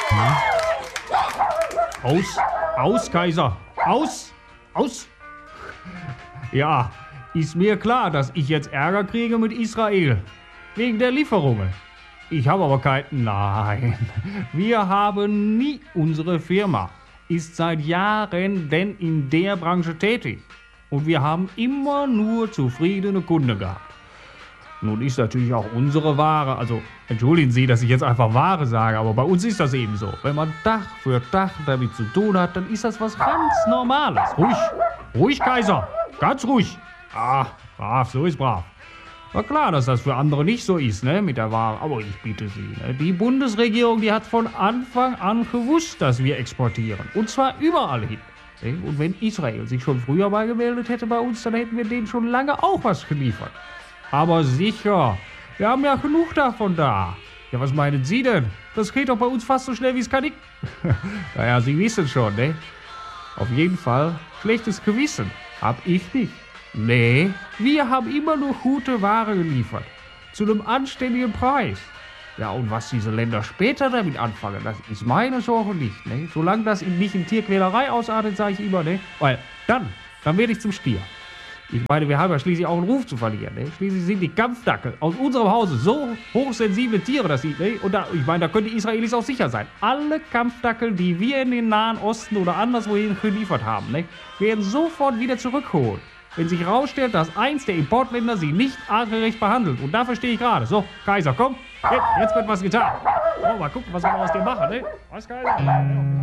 Aus, Kaiser. Aus. Ja, ist mir klar, dass ich jetzt Ärger kriege mit Israel. Wegen der Lieferungen. Ich habe aber Nein. Wir haben nie, unsere Firma ist seit Jahren denn in der Branche tätig. Und wir haben immer nur zufriedene Kunden gehabt. Nun ist natürlich auch unsere Ware, also entschuldigen Sie, dass ich jetzt einfach Ware sage, aber bei uns ist das eben so. Wenn man Tag für Tag damit zu tun hat, dann ist das was ganz Normales. Ruhig, Kaiser, ganz ruhig. Brav, so ist brav. War klar, dass das für andere nicht so ist, ne, mit der Ware. Aber ich bitte Sie, ne, die Bundesregierung, die hat von Anfang an gewusst, dass wir exportieren. Und zwar überall hin. Ne? Und wenn Israel sich schon früher mal gemeldet hätte bei uns, dann hätten wir denen schon lange auch was geliefert. Aber sicher, wir haben ja genug davon da. Ja, was meinen Sie denn? Das geht doch bei uns fast so schnell, wie es kann. Naja, Sie wissen schon, ne? Auf jeden Fall, schlechtes Gewissen hab ich nicht. Nee, wir haben immer nur gute Ware geliefert. Zu einem anständigen Preis. Ja, und was diese Länder später damit anfangen, das ist meine Sorge nicht, ne? Solange das nicht in Tierquälerei ausartet, sage ich immer, ne? Weil dann werde ich zum Stier. Ich meine, wir haben ja schließlich auch einen Ruf zu verlieren. Ne? Schließlich sind die Kampfdackel aus unserem Hause so hochsensible Tiere, dass sie, ne? Und ich meine, da können die Israelis auch sicher sein. Alle Kampfdackel, die wir in den Nahen Osten oder anderswohin geliefert haben, ne? Werden sofort wieder zurückgeholt. Wenn sich herausstellt, dass eins der Importländer sie nicht artgerecht behandelt. Und dafür stehe ich gerade. So, Kaiser, komm, jetzt wird was getan. Oh, mal gucken, was wir aus dir machen, ne? Was, Kaiser?